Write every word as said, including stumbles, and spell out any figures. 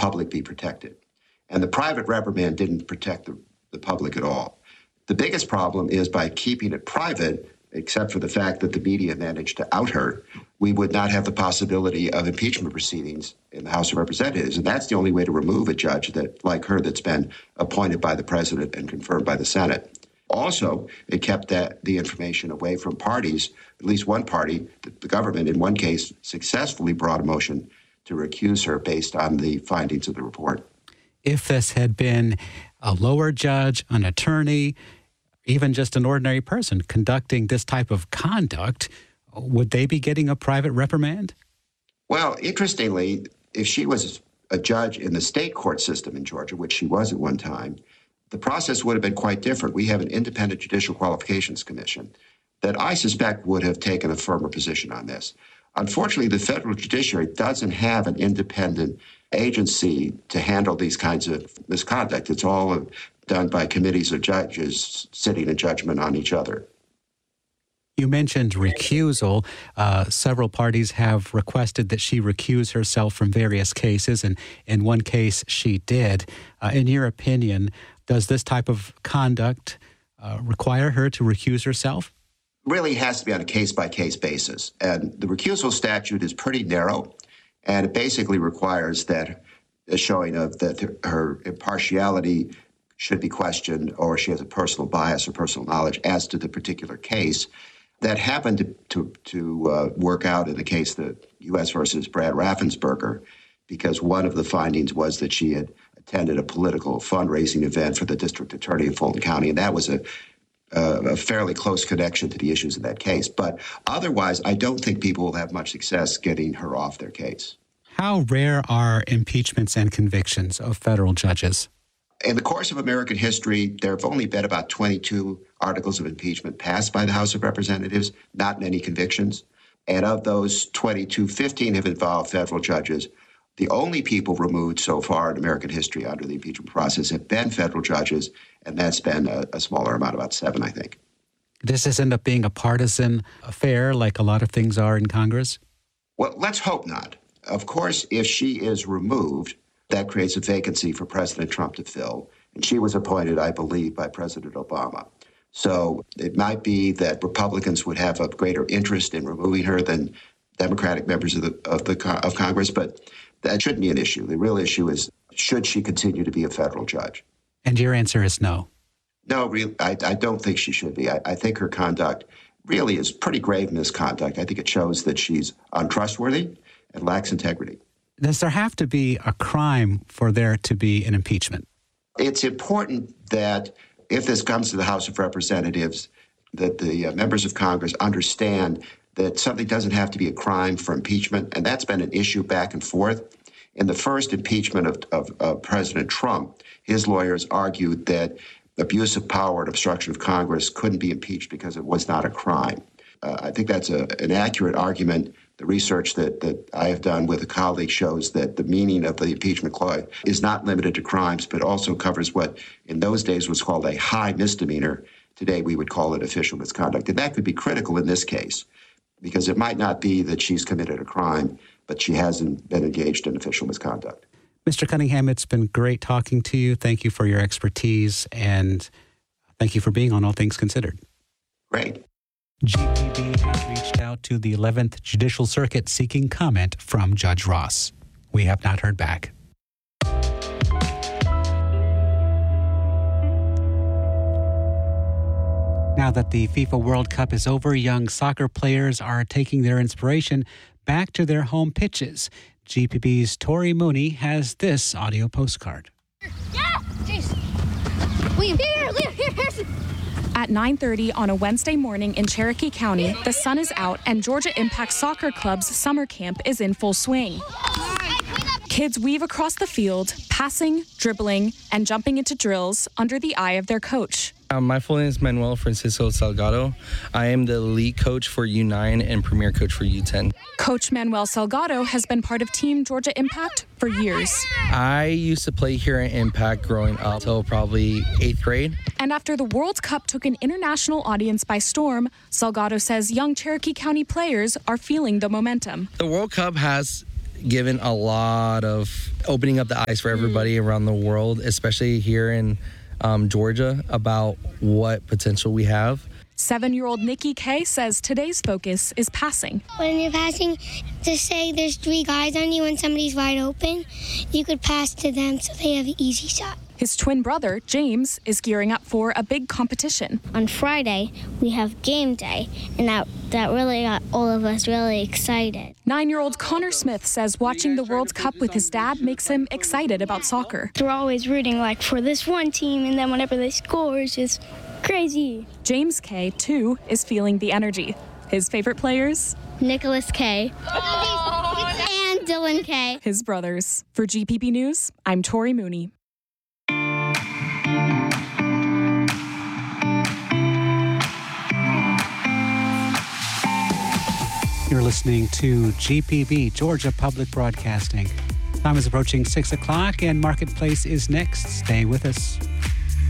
public be protected. And the private reprimand didn't protect the, the public at all. The biggest problem is by keeping it private, except for the fact that the media managed to out her, we would not have the possibility of impeachment proceedings in the House of Representatives. And that's the only way to remove a judge that, like her, that's been appointed by the president and confirmed by the Senate. Also, it kept that the information away from parties. At least one party, the, the government, in one case, successfully brought a motion to recuse her based on the findings of the report. If this had been a lower judge, an attorney, even just an ordinary person conducting this type of conduct, would they be getting a private reprimand? Well, interestingly, if she was a judge in the state court system in Georgia, which she was at one time, the process would have been quite different. We have an independent judicial qualifications commission that I suspect would have taken a firmer position on this. Unfortunately, the federal judiciary doesn't have an independent agency to handle these kinds of misconduct. It's all done by committees of judges sitting in judgment on each other. You mentioned recusal. Uh, several parties have requested that she recuse herself from various cases, and in one case she did. Uh, in your opinion, does this type of conduct uh, require her to recuse herself? Really has to be on a case-by-case basis. And the recusal statute is pretty narrow, and it basically requires that a showing of that her impartiality should be questioned, or she has a personal bias or personal knowledge as to the particular case. That happened to to, to uh, work out in the case, the U S versus Brad Raffensperger, because one of the findings was that she had attended a political fundraising event for the district attorney of Fulton County, and that was a, a, a fairly close connection to the issues of that case. But otherwise, I don't think people will have much success getting her off their case. How rare are impeachments and convictions of federal judges? In the course of American history, there have only been about twenty-two articles of impeachment passed by the House of Representatives, not many convictions. And of those twenty-two, fifteen have involved federal judges. The only people removed so far in American history under the impeachment process have been federal judges, and that's been a, a smaller amount, about seven, I think. Does this end up being a partisan affair like a lot of things are in Congress? Well, let's hope not. Of course, if she is removed, that creates a vacancy for President Trump to fill. And she was appointed, I believe, by President Obama. So it might be that Republicans would have a greater interest in removing her than Democratic members of the of the of Congress, but that shouldn't be an issue. The real issue is, should she continue to be a federal judge? And your answer is no. No, really, I, I don't think she should be. I, I think her conduct really is pretty grave misconduct. I think it shows that she's untrustworthy and lacks integrity. Does there have to be a crime for there to be an impeachment? It's important that if this comes to the House of Representatives, that the uh, members of Congress understand that something doesn't have to be a crime for impeachment, and that's been an issue back and forth. In the first impeachment of, of, of President Trump, his lawyers argued that abuse of power and obstruction of Congress couldn't be impeached because it was not a crime. Uh, I think that's a, an accurate argument. The research that, that I have done with a colleague shows that the meaning of the impeachment clause is not limited to crimes, but also covers what in those days was called a high misdemeanor. Today we would call it official misconduct. And that could be critical in this case, because it might not be that she's committed a crime, but she hasn't been engaged in official misconduct. Mister Cunningham, it's been great talking to you. Thank you for your expertise, and thank you for being on All Things Considered. Great. G P B has reached out to the eleventh Judicial Circuit seeking comment from Judge Ross. We have not heard back. Now that the FIFA World Cup is over, young soccer players are taking their inspiration back to their home pitches. G P B's Tori Mooney has this audio postcard. Yeah! Jeez. Liam, here, Liam, here, Harrison. At nine thirty on a Wednesday morning in Cherokee County, the sun is out and Georgia Impact Soccer Club's summer camp is in full swing. Kids weave across the field, passing, dribbling, and jumping into drills under the eye of their coach. Um, my full name is Manuel Francisco Salgado. I am the lead coach for U nine and premier coach for U ten. Coach Manuel Salgado has been part of Team Georgia Impact for years. I used to play here at Impact growing up until probably eighth grade. And after the World Cup took an international audience by storm, Salgado says young Cherokee County players are feeling the momentum. The World Cup has given a lot of opening up the eyes for everybody mm. around the world, especially here in um, Georgia, about what potential we have. Seven-year-old Nikki Kay says today's focus is passing. When you're passing, just say there's three guys on you and somebody's wide open, you could pass to them so they have an easy shot. His twin brother, James, is gearing up for a big competition. On Friday, we have game day, and that, that really got all of us really excited. Nine-year-old Connor Smith says watching the World Cup with his dad makes him excited about soccer. We're always rooting like for this one team, and then whenever they score, it's just crazy. James Kay, too, is feeling the energy. His favorite players? Nicholas Kay and Dylan Kay. His brothers. For G P B News, I'm Tori Mooney. You're listening to G P B, Georgia Public Broadcasting. Time is approaching six o'clock and Marketplace is next. Stay with us.